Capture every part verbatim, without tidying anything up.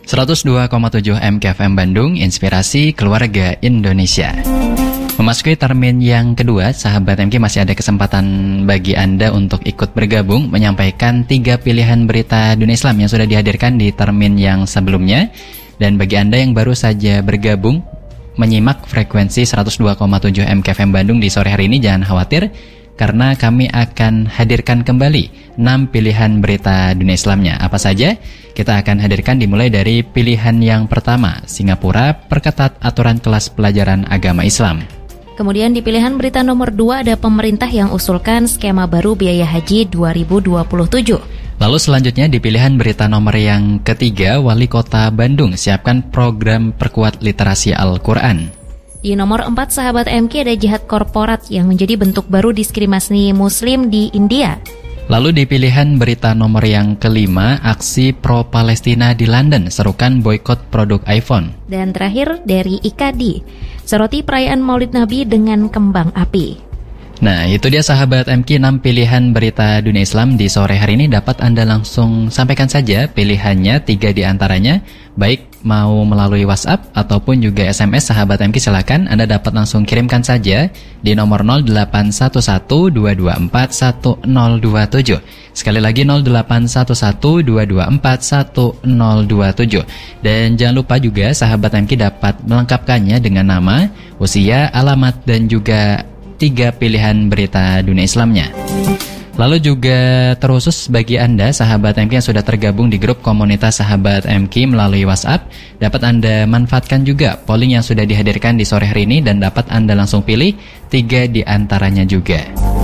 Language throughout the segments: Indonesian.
seratus dua koma tujuh M K F M Bandung, Inspirasi Keluarga Indonesia. Memasuki termin yang kedua, sahabat M K masih ada kesempatan bagi Anda untuk ikut bergabung menyampaikan tiga pilihan berita dunia Islam yang sudah dihadirkan di termin yang sebelumnya. Dan bagi Anda yang baru saja bergabung menyimak frekuensi seratus dua koma tujuh M K F M Bandung di sore hari ini, jangan khawatir karena kami akan hadirkan kembali enam pilihan berita dunia Islamnya. Apa saja? Kita akan hadirkan dimulai dari pilihan yang pertama, Singapura perketat aturan kelas pelajaran agama Islam. Kemudian di pilihan berita nomor dua ada pemerintah yang usulkan skema baru biaya haji dua ribu dua puluh tujuh. Lalu selanjutnya di pilihan berita nomor yang ketiga, Wali Kota Bandung siapkan program perkuat literasi Al-Quran. Di nomor empat, sahabat M K, ada jihad korporat yang menjadi bentuk baru diskriminasi muslim di India. Lalu di pilihan berita nomor yang kelima, aksi pro-Palestina di London serukan boikot produk iPhone. Dan terakhir dari I K A D I, soroti perayaan Maulid Nabi dengan kembang api. Nah, itu dia sahabat M K, enam pilihan berita dunia Islam di sore hari ini. Dapat Anda langsung sampaikan saja pilihannya, tiga di antaranya. Baik mau melalui WhatsApp ataupun juga S M S, sahabat M K silakan Anda dapat langsung kirimkan saja di nomor nol delapan satu satu dua dua empat satu nol dua tujuh. Sekali lagi nol delapan satu satu dua dua empat satu nol dua tujuh. Dan jangan lupa juga sahabat M K dapat melengkapkannya dengan nama, usia, alamat dan juga tiga pilihan berita dunia Islamnya. Lalu juga terkhusus bagi Anda sahabat M K yang sudah tergabung di grup komunitas sahabat M K melalui WhatsApp, dapat Anda manfaatkan juga polling yang sudah dihadirkan di sore hari ini dan dapat Anda langsung pilih tiga di antaranya juga.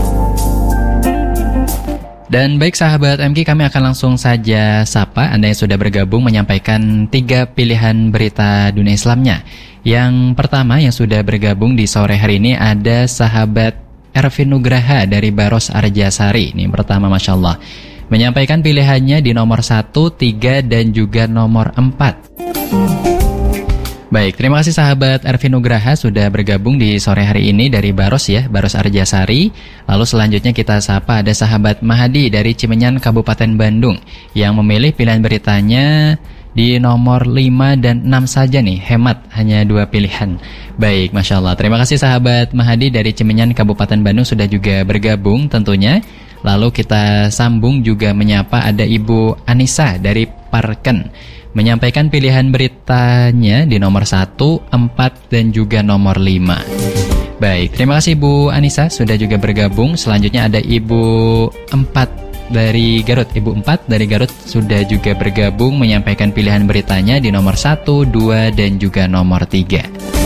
Dan baik sahabat M K, kami akan langsung saja sapa Anda yang sudah bergabung menyampaikan tiga pilihan berita dunia Islamnya. Yang pertama yang sudah bergabung di sore hari ini ada sahabat Ervin Nugraha dari Baros Arjasari. Ini pertama, Masya Allah, menyampaikan pilihannya di nomor satu, tiga dan juga nomor empat. Baik, terima kasih sahabat Ervin Nugraha sudah bergabung di sore hari ini dari Baros ya, Baros Arjasari. Lalu selanjutnya kita sapa ada sahabat Mahadi dari Cimenyan, Kabupaten Bandung yang memilih pilihan beritanya di nomor lima dan enam saja nih, hemat hanya dua pilihan. Baik, Masya Allah, terima kasih sahabat Mahadi dari Cimenyan, Kabupaten Bandung sudah juga bergabung tentunya. Lalu kita sambung juga menyapa ada Ibu Anissa dari Parken, menyampaikan pilihan beritanya di nomor satu, empat dan juga nomor lima. Baik, terima kasih Bu Anissa sudah juga bergabung. Selanjutnya ada Ibu empat dari Garut. Ibu empat dari Garut sudah juga bergabung menyampaikan pilihan beritanya di nomor satu, dua dan juga nomor tiga.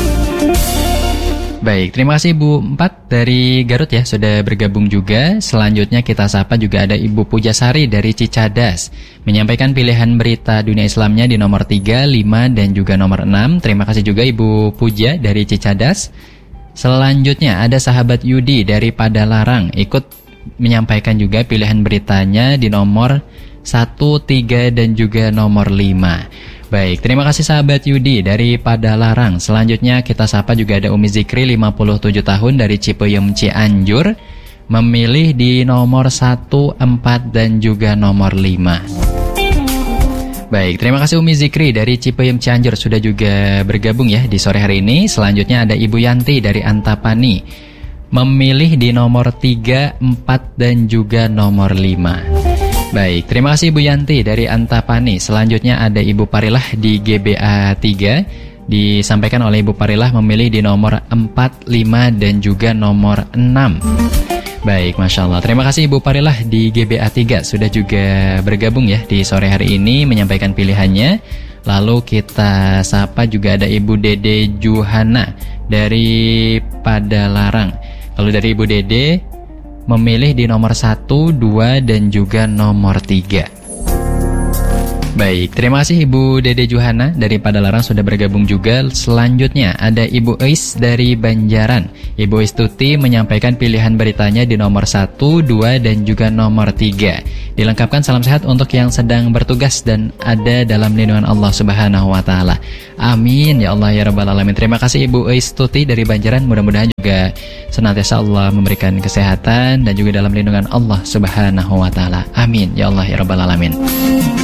Baik, terima kasih Ibu empat dari Garut ya sudah bergabung juga. Selanjutnya kita sapa juga ada Ibu Pujasari dari Cicadas, menyampaikan pilihan berita dunia Islamnya di nomor tiga, lima dan juga nomor enam. Terima kasih juga Ibu Puja dari Cicadas. Selanjutnya ada sahabat Yudi dari Padalarang ikut menyampaikan juga pilihan beritanya di nomor satu, tiga dan juga nomor lima. Baik, terima kasih sahabat Yudi dari Padalarang. Selanjutnya kita sapa juga ada Umi Zikri lima puluh tujuh tahun dari Cipeyum Cianjur, memilih di nomor satu, empat dan juga nomor lima. Baik, terima kasih Umi Zikri dari Cipeyum Cianjur sudah juga bergabung ya di sore hari ini. Selanjutnya ada Ibu Yanti dari Antapani, memilih di nomor tiga, empat dan juga nomor lima. Baik, terima kasih Ibu Yanti dari Antapani. Selanjutnya ada Ibu Parilah di G B A tiga, disampaikan oleh Ibu Parilah memilih di nomor empat, lima dan juga nomor enam. Baik, Masya Allah, terima kasih Ibu Parilah di G B A tiga sudah juga bergabung ya di sore hari ini menyampaikan pilihannya. Lalu kita sapa juga ada Ibu Dede Juhana dari Padalarang. Lalu dari Ibu Dede memilih di nomor satu, dua dan juga nomor tiga. Baik, terima kasih Ibu Dede Juhana dari Padalarang sudah bergabung juga. Selanjutnya ada Ibu Eis dari Banjaran. Ibu Eis Tuti menyampaikan pilihan beritanya di nomor satu, dua dan juga nomor tiga. Dilengkapkan salam sehat untuk yang sedang bertugas dan ada dalam lindungan Allah Subhanahu wa taala. Amin ya Allah ya rabbal alamin. Terima kasih Ibu Eis Tuti dari Banjaran. Mudah-mudahan juga senantiasa Allah memberikan kesehatan dan juga dalam lindungan Allah Subhanahu wa taala. Amin ya Allah ya rabbal alamin.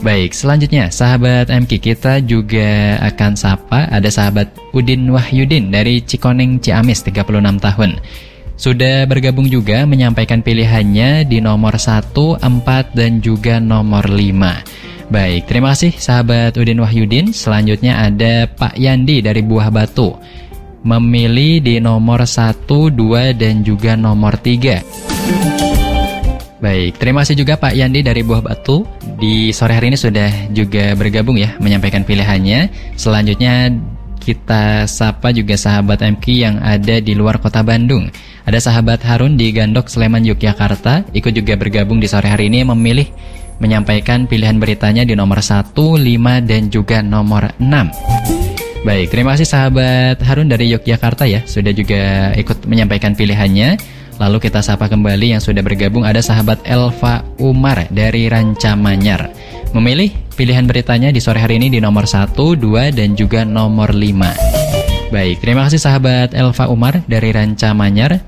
Baik, selanjutnya sahabat M K kita juga akan sapa ada sahabat Udin Wahyudin dari Cikoneng Ciamis, tiga puluh enam tahun. Sudah bergabung juga menyampaikan pilihannya di nomor satu, empat, dan juga nomor lima. Baik, terima kasih sahabat Udin Wahyudin. Selanjutnya ada Pak Yandi dari Buah Batu, memilih di nomor satu, dua, dan juga nomor tiga. Baik, terima kasih juga Pak Yandi dari Buah Batu. Di sore hari ini sudah juga bergabung ya, menyampaikan pilihannya. Selanjutnya kita sapa juga sahabat M K yang ada di luar kota Bandung. Ada sahabat Harun di Gandok, Sleman, Yogyakarta, ikut juga bergabung di sore hari ini, memilih menyampaikan pilihan beritanya di nomor satu, lima, dan juga nomor enam. Baik, terima kasih sahabat Harun dari Yogyakarta ya, sudah juga ikut menyampaikan pilihannya. Lalu kita sapa kembali yang sudah bergabung, ada sahabat Elva Umar dari Ranca Manyar, memilih pilihan beritanya di sore hari ini di nomor satu, dua, dan juga nomor lima. Baik, terima kasih sahabat Elva Umar dari Ranca Manyar.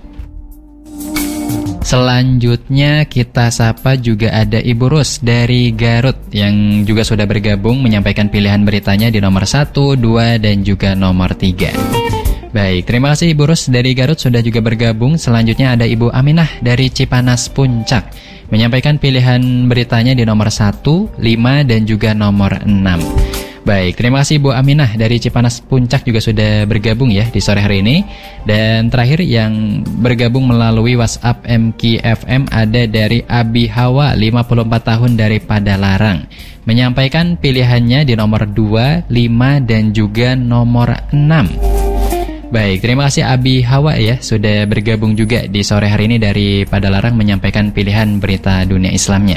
Selanjutnya kita sapa juga ada Ibu Rus dari Garut yang juga sudah bergabung menyampaikan pilihan beritanya di nomor satu, dua, dan juga nomor tiga. Baik, terima kasih Ibu Rus dari Garut sudah juga bergabung. Selanjutnya ada Ibu Aminah dari Cipanas Puncak, menyampaikan pilihan beritanya di nomor satu, lima, dan juga nomor enam. Baik, terima kasih Bu Aminah dari Cipanas Puncak juga sudah bergabung ya di sore hari ini. Dan terakhir yang bergabung melalui WhatsApp M K F M ada dari Abi Hawa, lima puluh empat tahun dari Padalarang, menyampaikan pilihannya di nomor dua, lima, dan juga nomor enam. Baik, terima kasih Abi Hawa ya sudah bergabung juga di sore hari ini dari Padalarang menyampaikan pilihan berita dunia Islamnya.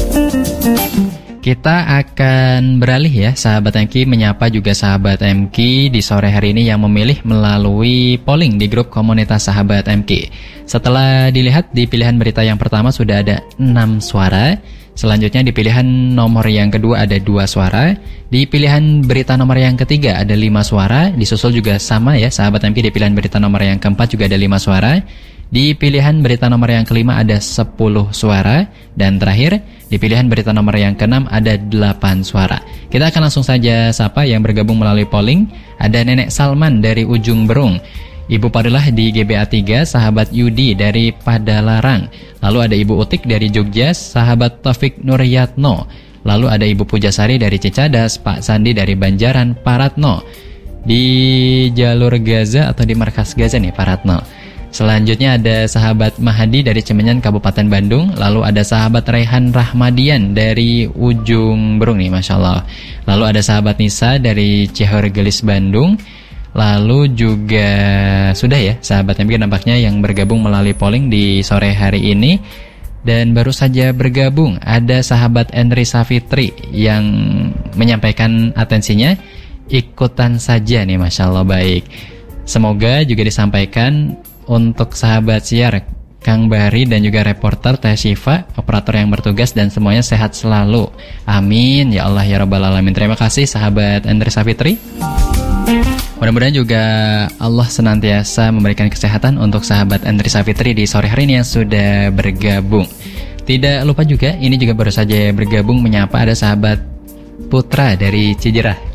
Kita akan beralih ya sahabat M K, menyapa juga sahabat M K di sore hari ini yang memilih melalui polling di grup komunitas sahabat M K. Setelah dilihat di pilihan berita yang pertama sudah ada enam suara. Selanjutnya di pilihan nomor yang kedua ada dua suara. Di pilihan berita nomor yang ketiga ada lima suara. Disusul juga sama ya sahabat M K, di pilihan berita nomor yang keempat juga ada lima suara. Di pilihan berita nomor yang kelima ada sepuluh suara. Dan terakhir di pilihan berita nomor yang keenam ada delapan suara. Kita akan langsung saja sapa yang bergabung melalui polling. Ada Nenek Salman dari Ujung Berung, Ibu Padilah di G B A tiga, sahabat Yudi dari Padalarang, lalu ada Ibu Utik dari Jogja, sahabat Taufik Nuryatno, lalu ada Ibu Pujasari dari Cicadas, Pak Sandi dari Banjaran, Pak Ratno di jalur Gaza atau di markas Gaza nih Pak Ratno. Selanjutnya ada sahabat Mahadi dari Cemenyan, Kabupaten Bandung, lalu ada sahabat Raihan Rahmadian dari Ujung Berung nih, Masya Allah. Lalu ada sahabat Nisa dari Cihorgelis, Bandung. Lalu juga sudah ya sahabat M K nampaknya yang bergabung melalui polling di sore hari ini. Dan baru saja bergabung ada sahabat Enri Safitri yang menyampaikan atensinya, ikutan saja nih, Masya Allah. Baik, semoga juga disampaikan untuk sahabat siar Kang Bari dan juga reporter Teh Syifa, operator yang bertugas, dan semuanya sehat selalu. Amin ya Allah ya Rabbal Alamin. Terima kasih sahabat Enri Safitri. Mudah-mudahan juga Allah senantiasa memberikan kesehatan untuk sahabat Andri Safitri di sore hari ini yang sudah bergabung. Tidak lupa juga, ini juga baru saja bergabung menyapa ada sahabat Putra dari Cijerah.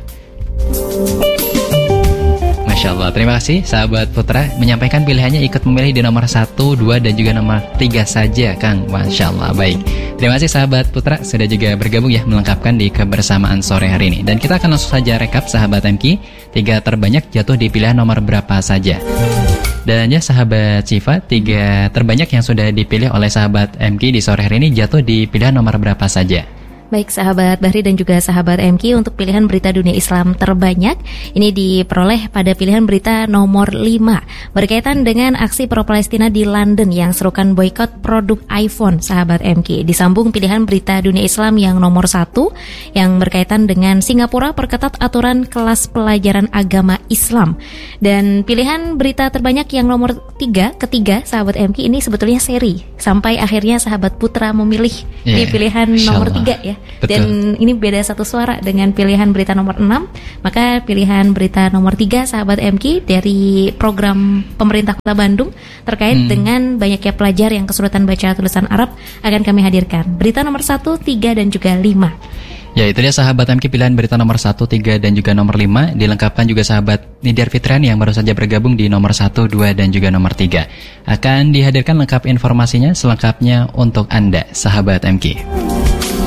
Masya Allah, terima kasih sahabat Putra menyampaikan pilihannya ikut memilih di nomor satu, dua, dan juga nomor tiga saja Kang. Masya Allah, baik. Terima kasih sahabat Putra sudah juga bergabung ya melengkapkan di kebersamaan sore hari ini. Dan kita akan langsung saja rekap sahabat M K, tiga terbanyak jatuh di pilihan nomor berapa saja. Dan ya sahabat Syifa, tiga terbanyak yang sudah dipilih oleh sahabat M K di sore hari ini jatuh di pilihan nomor berapa saja. Baik sahabat Bahri dan juga sahabat M K, untuk pilihan berita dunia Islam terbanyak ini diperoleh pada pilihan berita nomor lima berkaitan dengan aksi pro-Palestina di London yang serukan boikot produk iPhone sahabat M K. Disambung pilihan berita dunia Islam yang nomor satu yang berkaitan dengan Singapura perketat aturan kelas pelajaran agama Islam. Dan pilihan berita terbanyak yang nomor tiga, ketiga sahabat M K, ini sebetulnya seri sampai akhirnya sahabat Putra memilih yeah, di pilihan nomor tiga ya. Betul. Dan ini beda satu suara dengan pilihan berita nomor enam. Maka pilihan berita nomor tiga sahabat M K dari program pemerintah Kota Bandung terkait hmm. dengan banyaknya pelajar yang kesulitan baca tulisan Arab akan kami hadirkan. Berita nomor satu, tiga, dan juga lima. Ya, itu dia sahabat M K pilihan berita nomor satu, tiga, dan juga nomor lima. Dilengkapkan juga sahabat Nidar Fitriani yang baru saja bergabung di nomor satu, dua, dan juga nomor tiga. Akan dihadirkan lengkap informasinya selengkapnya untuk Anda, sahabat M K.